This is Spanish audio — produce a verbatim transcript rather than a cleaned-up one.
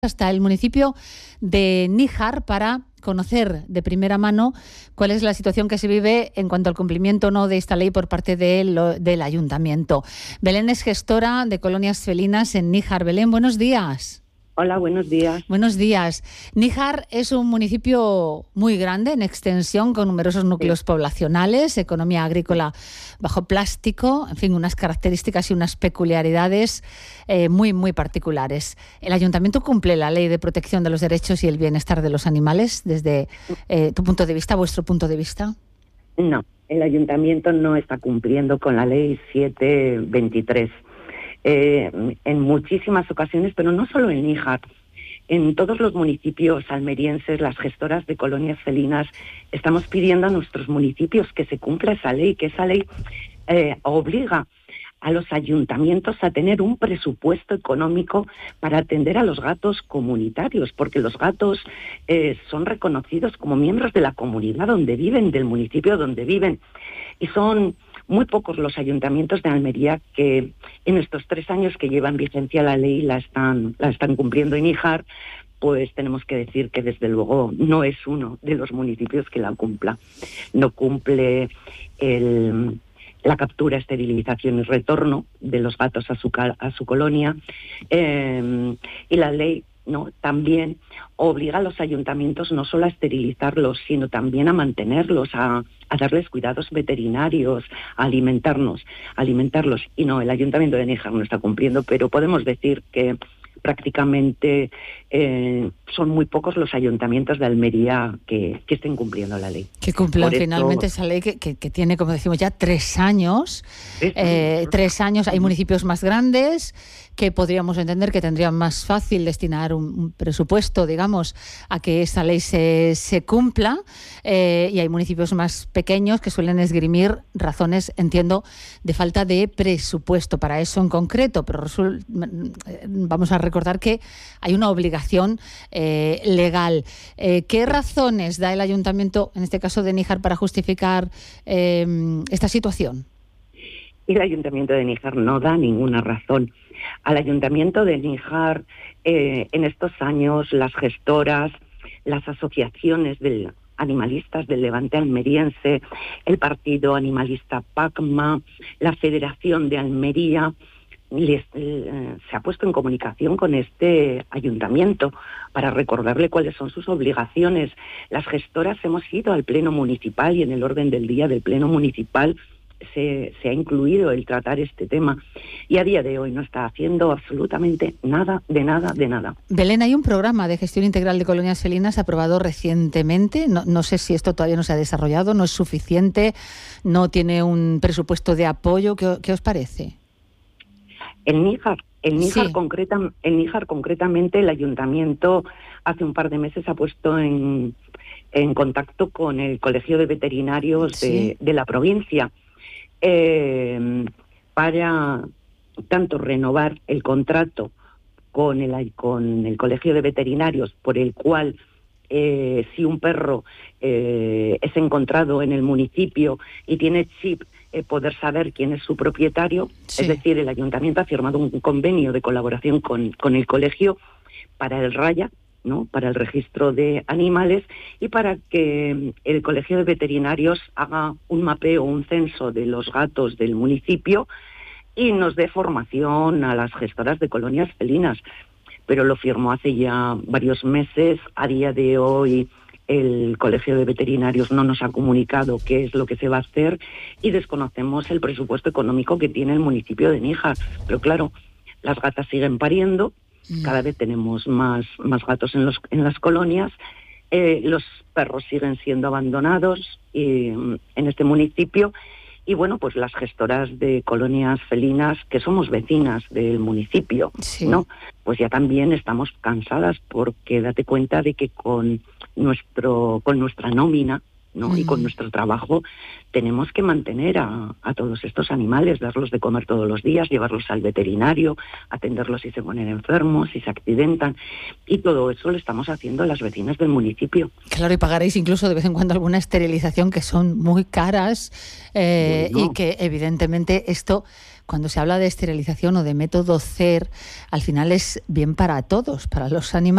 hasta el municipio de Níjar para conocer de primera mano cuál es la situación que se vive en cuanto al cumplimiento o no de esta ley por parte de lo, del ayuntamiento. Belén es gestora de colonias felinas en Níjar. Belén, buenos días. Hola, buenos días. Buenos días. Níjar es un municipio muy grande en extensión, con numerosos núcleos sí. poblacionales, economía agrícola bajo plástico, en fin, unas características y unas peculiaridades eh, muy, muy particulares. ¿El ayuntamiento cumple la ley de protección de los derechos y el bienestar de los animales desde eh, tu punto de vista, vuestro punto de vista? No, el ayuntamiento no está cumpliendo con la ley siete veintitrés. Eh, en muchísimas ocasiones, pero no solo en Níjar, en todos los municipios almerienses, las gestoras de colonias felinas, estamos pidiendo a nuestros municipios que se cumpla esa ley, que esa ley eh, obliga a los ayuntamientos a tener un presupuesto económico para atender a los gatos comunitarios, porque los gatos eh, son reconocidos como miembros de la comunidad donde viven, del municipio donde viven, y son muy pocos los ayuntamientos de Almería que en estos tres años que lleva en vigencia la ley la están, la están cumpliendo. En Níjar, pues tenemos que decir que desde luego no es uno de los municipios que la cumpla. No cumple el, la captura, esterilización y retorno de los gatos a su, a su colonia. Eh, y la ley no también obliga a los ayuntamientos no solo a esterilizarlos, sino también a mantenerlos, a, a darles cuidados veterinarios, a alimentarnos, a alimentarlos. Y no, el ayuntamiento de Níjar no está cumpliendo, pero podemos decir que prácticamente eh, son muy pocos los ayuntamientos de Almería que, que estén cumpliendo la ley. Que cumplan finalmente esa ley que, que, que tiene, como decimos ya, tres años. Eh, tres años. Hay municipios más grandes que podríamos entender que tendrían más fácil destinar un, un presupuesto, digamos, a que esa ley se, se cumpla. Eh, y hay municipios más pequeños que suelen esgrimir razones, entiendo, de falta de presupuesto para eso en concreto. Pero resul- vamos a recordar que hay una obligación eh, legal. Eh, ¿Qué razones da el ayuntamiento, en este caso de Níjar, para justificar eh, esta situación? Y el ayuntamiento de Níjar no da ninguna razón. Al ayuntamiento de Níjar, eh, en estos años, las gestoras, las asociaciones de animalistas del Levante almeriense, el partido animalista PACMA, la Federación de Almería, Les, eh, se ha puesto en comunicación con este ayuntamiento para recordarle cuáles son sus obligaciones. Las gestoras hemos ido al pleno municipal y en el orden del día del pleno municipal se, se ha incluido el tratar este tema, y a día de hoy no está haciendo absolutamente nada, de nada, de nada. Belén, hay un programa de gestión integral de colonias felinas aprobado recientemente. No, no sé si esto todavía no se ha desarrollado, no es suficiente, no tiene un presupuesto de apoyo. ¿Qué, qué os parece? En Níjar, en Níjar, sí. concreta, en Níjar concretamente, el ayuntamiento hace un par de meses ha puesto en, en contacto con el Colegio de Veterinarios sí. de, de la provincia eh, para tanto renovar el contrato con el, con el Colegio de Veterinarios, por el cual eh, si un perro eh, es encontrado en el municipio y tiene chip, Eh, poder saber quién es su propietario. Sí. Es decir, el ayuntamiento ha firmado un convenio de colaboración con, con el colegio para el RAYA, ¿no? Para el registro de animales, y para que el colegio de veterinarios haga un mapeo, un censo de los gatos del municipio y nos dé formación a las gestoras de colonias felinas. Pero lo firmó hace ya varios meses. A día de hoy el Colegio de Veterinarios no nos ha comunicado qué es lo que se va a hacer y desconocemos el presupuesto económico que tiene el municipio de Níjar. Pero claro, las gatas siguen pariendo, cada vez tenemos más, más gatos en, los, en las colonias, eh, los perros siguen siendo abandonados y, en este municipio. Y bueno, pues las gestoras de colonias felinas, que somos vecinas del municipio, sí. ¿no? Pues ya también estamos cansadas, porque date cuenta de que con nuestro con nuestra nómina, ¿no? Mm. y con nuestro trabajo tenemos que mantener a, a todos estos animales, darlos de comer todos los días, llevarlos al veterinario, atenderlos si se ponen enfermos, si se accidentan, y todo eso lo estamos haciendo las vecinas del municipio. Claro, y pagaréis incluso de vez en cuando alguna esterilización, que son muy caras, eh, bueno. y que evidentemente esto cuando se habla de esterilización o de método C E R, al final es bien para todos, para los animales